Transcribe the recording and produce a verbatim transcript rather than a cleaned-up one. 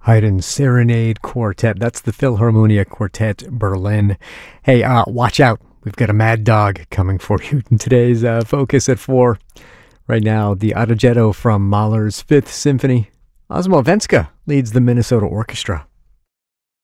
Haydn Serenade Quartet. That's the Philharmonia Quartet Berlin. Hey, uh, watch out. We've got a mad dog coming for you in today's uh, Focus at four. Right now, the Adagietto from Mahler's Fifth Symphony. Osmo Venska leads the Minnesota Orchestra.